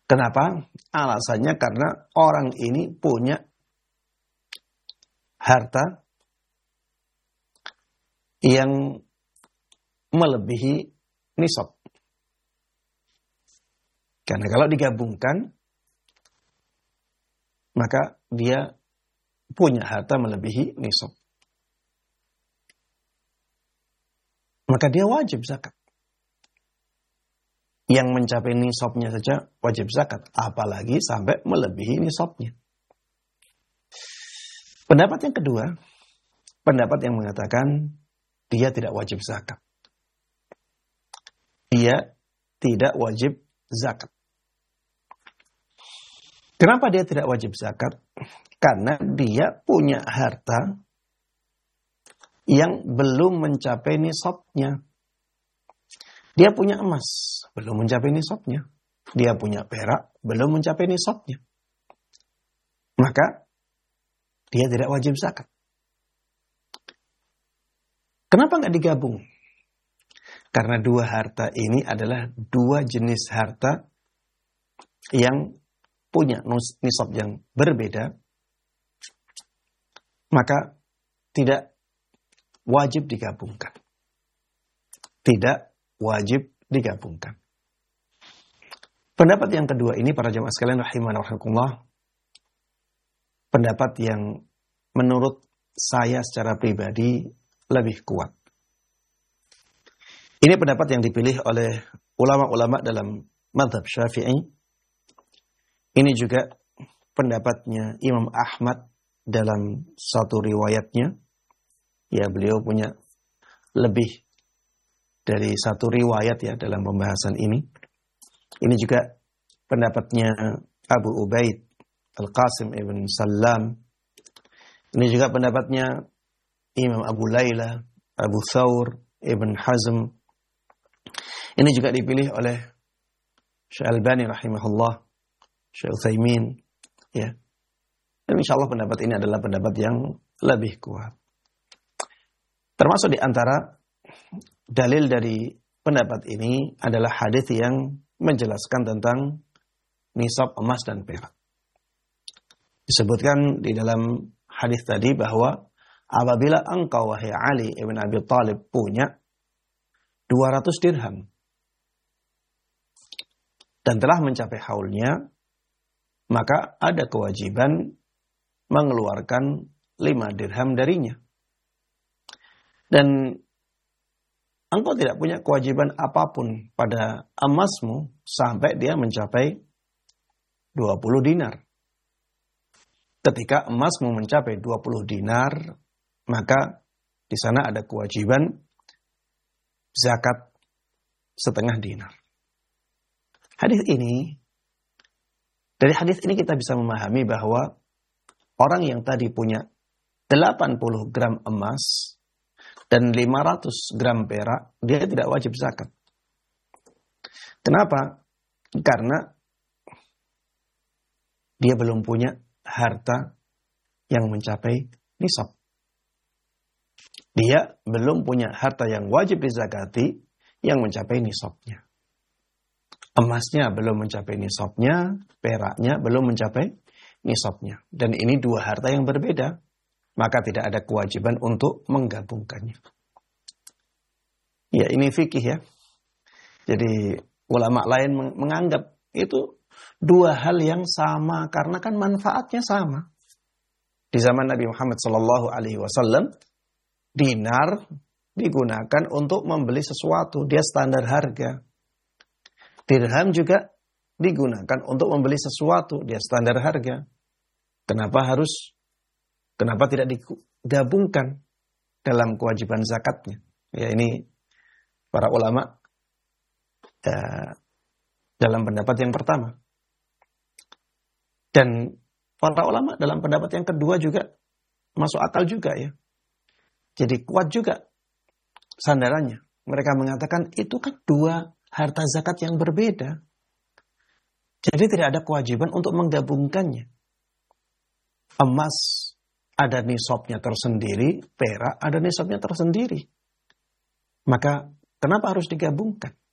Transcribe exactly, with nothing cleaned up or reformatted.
Kenapa? Alasannya karena orang ini punya harta yang melebihi nisab. Karena kalau digabungkan, maka dia punya harta melebihi nisab. Maka dia wajib zakat. Yang mencapai nisabnya saja wajib zakat, apalagi sampai melebihi nisabnya. Pendapat yang kedua, pendapat yang mengatakan dia tidak wajib zakat. Dia tidak wajib zakat. Kenapa dia tidak wajib zakat? Karena dia punya harta yang belum mencapai nisabnya. Dia punya emas, belum mencapai nisabnya. Dia punya perak, belum mencapai nisabnya. Maka dia tidak wajib zakat. Kenapa nggak digabung? Karena dua harta ini adalah dua jenis harta yang punya nisab yang berbeda. Maka tidak wajib digabungkan. Tidak wajib digabungkan. Pendapat yang kedua ini, para jamaah sekalian rahimana rahimakumullah, pendapat yang menurut saya secara pribadi lebih kuat. Ini pendapat yang dipilih oleh ulama-ulama dalam mazhab Syafi'i. Ini juga pendapatnya Imam Ahmad dalam satu riwayatnya. Ya, beliau punya lebih dari satu riwayat ya dalam pembahasan ini. Ini juga pendapatnya Abu Ubaid Al-Qasim ibn Sallam. Ini juga pendapatnya Imam Abu Layla, Abu Thawr, Ibn Hazm. Ini juga dipilih oleh Syekh Albani rahimahullah, Syekh Utsaimin, ya. Dan insyaallah pendapat ini adalah pendapat yang lebih kuat. Termasuk di antara dalil dari pendapat ini adalah hadis yang menjelaskan tentang nisab emas dan perak. Disebutkan di dalam hadis tadi bahwa apabila engkau wahai Ali ibn Abi Thalib punya dua ratus dirham dan telah mencapai haulnya, maka ada kewajiban mengeluarkan lima dirham darinya. Dan engkau tidak punya kewajiban apapun pada emasmu sampai dia mencapai dua puluh dinar. Ketika emasmu mencapai dua puluh dinar, maka di sana ada kewajiban zakat setengah dinar. Hadis ini, dari hadis ini kita bisa memahami bahwa orang yang tadi punya delapan puluh gram emas dan lima ratus gram perak, dia tidak wajib zakat. Kenapa? Karena dia belum punya harta yang mencapai nisab. Dia belum punya harta yang wajib dizakati yang mencapai nisabnya. Emasnya belum mencapai nisabnya, peraknya belum mencapai nisabnya. Dan ini dua harta yang berbeda. Maka tidak ada kewajiban untuk menggabungkannya. Ya, ini fikih ya. Jadi ulama lain menganggap itu dua hal yang sama karena kan manfaatnya sama. Di zaman Nabi Muhammad shallallahu alaihi wasallam, dinar digunakan untuk membeli sesuatu, dia standar harga. Dirham juga digunakan untuk membeli sesuatu, dia standar harga. Kenapa harus Kenapa tidak digabungkan dalam kewajiban zakatnya? Ya, ini para ulama ya, dalam pendapat yang pertama. Dan para ulama dalam pendapat yang kedua juga masuk akal juga ya. Jadi kuat juga sandarannya. Mereka mengatakan itu kan dua harta zakat yang berbeda. Jadi tidak ada kewajiban untuk menggabungkannya. Emas ada nisabnya tersendiri, perak ada nisabnya tersendiri. Maka kenapa harus digabungkan?